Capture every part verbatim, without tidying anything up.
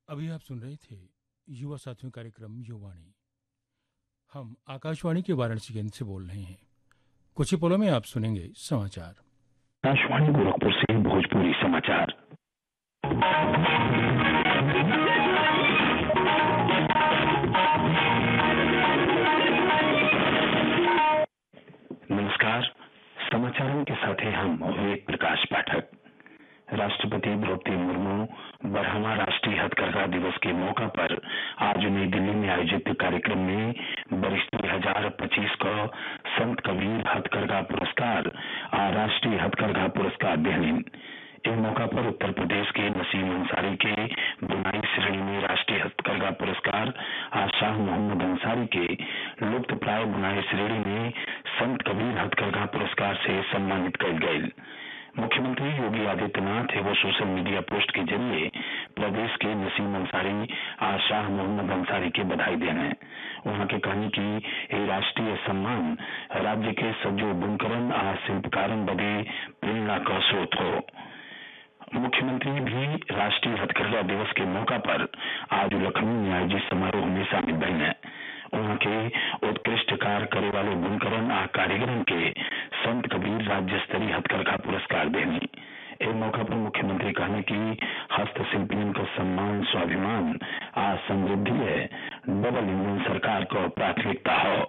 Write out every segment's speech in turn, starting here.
अभी आप सुन रहे थे युवा साथियों कार्यक्रम युवाणी। हम आकाशवाणी के वाराणसी केंद्र से बोल रहे हैं। कुछ ही पलों में आप सुनेंगे समाचार। आकाशवाणी गोरखपुर से भोजपुरी समाचार। नमस्कार, समाचारों के साथ हैं हम वेद प्रकाश पाठक। राष्ट्रपति द्रौपदी मुर्मू बारहवां राष्ट्रीय हथकरघा दिवस के मौका पर आज नई दिल्ली में आयोजित कार्यक्रम में वर्ष दो हजार पच्चीस का संत कबीर हथकरघा पुरस्कार और राष्ट्रीय हथकरघा पुरस्कार देने। इस मौका पर उत्तर प्रदेश के नसीम अंसारी के बुनाई श्रेणी में राष्ट्रीय हथकरघा पुरस्कार और शाह मोहम्मद अंसारी के लुप्त प्राय बुनाई श्रेणी में संत कबीर हथकरघा पुरस्कार से सम्मानित कल गये। मुख्यमंत्री योगी आदित्यनाथ एवं सोशल मीडिया पोस्ट के जरिए प्रदेश के नसीम अंसारी और शाह मोहम्मद अंसारी के बधाई देने। वहां के कहने की ये राष्ट्रीय सम्मान राज्य के सज्जो बुनकरन और शिल्पकारन बदे प्रेरणा का स्रोत हो। मुख्यमंत्री भी राष्ट्रीय हथकरघा दिवस के मौका पर आज लखनऊ में आयोजित समारोह में शामिल बने। वहां के उत्कृष्ट कार्य करे वाले बुनकरन और कारीगरन के संत कबीर राज्य स्तरीय हथकरघा पुरस्कार देने। इस मौका पर मुख्यमंत्री कहने की हस्तशिल्पियों का सम्मान स्वाभिमान और समृद्धि है, डबल इंजन सरकार को प्राथमिकता हो।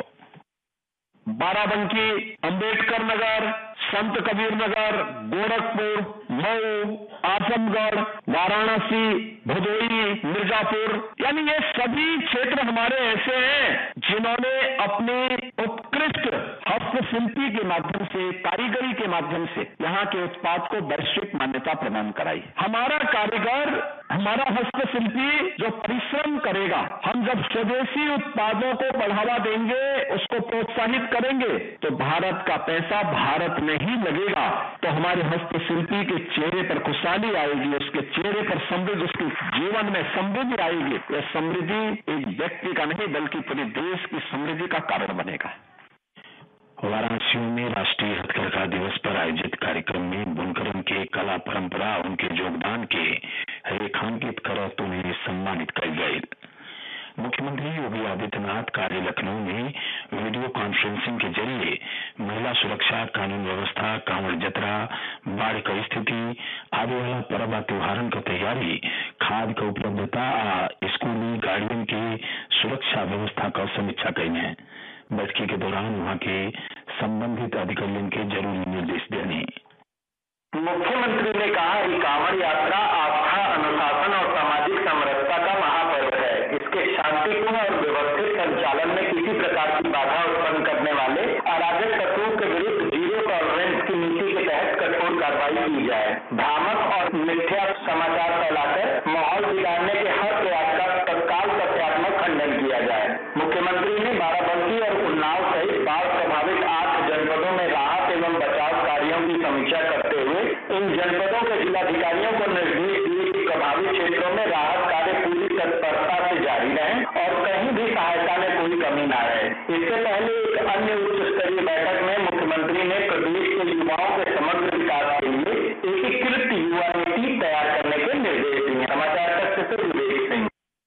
बाराबंकी, अंबेडकर नगर, संत कबीर नगर, गोरखपुर, मऊ, आजमगढ़, वाराणसी, भदोही, मिर्जापुर, यानी ये सभी क्षेत्र हमारे ऐसे हैं जिन्होंने अपनी उत्कृष्ट हस्तशिल्पी के माध्यम से, कारीगरी के माध्यम से यहाँ के उत्पाद को वैश्विक मान्यता प्रदान कराई। हमारा कारीगर, हमारा हस्तशिल्पी जो परिश्रम करेगा, हम जब स्वदेशी उत्पादों को बढ़ावा देंगे, उसको प्रोत्साहित करेंगे, तो भारत का पैसा भारत में ही लगेगा। तो हमारे हस्तशिल्पी के चेहरे पर खुशहाली आएगी, उसके चेहरे पर समृद्धि, उसके जीवन में समृद्धि आएगी। यह समृद्धि एक व्यक्ति का नहीं बल्कि पूरे देश की समृद्धि का कारण बनेगा। वाराणसी में राष्ट्रीय हथकरघा दिवस पर आयोजित कार्यक्रम में बुनकरन के कला परंपरा, उनके योगदान के रेखांकित कर उन्हें सम्मानित कर गए। मुख्यमंत्री योगी आदित्यनाथ कार्य लखनऊ में वीडियो कॉन्फ्रेंसिंग के जरिए महिला सुरक्षा, कानून व्यवस्था, कांवड़ जतरा, बाढ़ की स्थिति आदि वाला पर्व त्योहारन की तैयारी, खाद की उपलब्धता और स्कूली गाड़ियों की सुरक्षा व्यवस्था का समीक्षा करें। बैठक के दौरान वहां के संबंधित अधिकारियों के जरूरी निर्देश देने। मुख्यमंत्री ने कहा कि कांवड़ यात्रा आस्था, अनुशासन और सामाजिक समरसता का महापर्व है। इसके शांतिपूर्ण और व्यवस्थित संचालन में किसी प्रकार की बाधा उत्पन्न करने वाले अराजक तत्वों के विरुद्ध जीरो टॉलरेंस की नीति के तहत कठोर कार्रवाई की जाए। भ्रामक और मिथ्या समाचार फैलाकर माहौल बिगाड़ने के हर प्रयास का तत्काल तथ्यात्मक खंडन किया जाए। मुख्यमंत्री ने बाराबंकी और उन्नाव सहित बाढ़ प्रभावित आठ जनपदों में राहत एवं बचाव कार्यों की समीक्षा करते हुए इन जनपदों के जिलाधिकारियों को निर्देश दिए कि प्रभावित क्षेत्रों में राहत कार्य पूरी तत्परता से जारी रहें और कहीं भी सहायता में कोई कमी न रहे। इससे पहले एक अन्य उच्च स्तरीय बैठक में मुख्यमंत्री ने प्रदेश के युवाओं के समग्र विकास के लिए एकीकृत युवा नीति तैयार करने के निर्देश दिए। समाचार कक्ष से विवेक सिंह।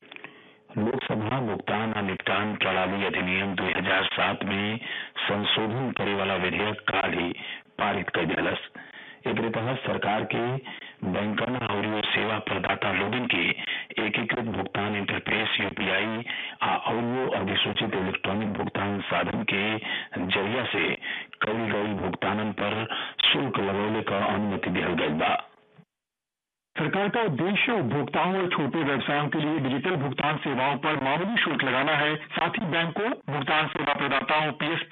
लोकसभा भुगतान और निपटान प्रणाली अधिनियम दो हजार सात में संशोधन करे वाला विधेयक काल ही पारित कर दिलस। एक तहत सरकार के बैंकन और सेवा प्रदाता लोगन के एकीकृत भुगतान इंटरफेस यूपीआई और अधिसूचित इलेक्ट्रॉनिक भुगतान साधन के जरिया से कई गई भुगतानन पर शुल्क लगौले का अनुमति दिया गई बा। सरकार का उद्देश्य उपभोक्ताओं और छोटे व्यवसायों के लिए डिजिटल भुगतान सेवाओं पर मामूली शुल्क लगाना है। साथ ही बैंकों, भुगतान सेवा प्रदाताओं, पीएसपी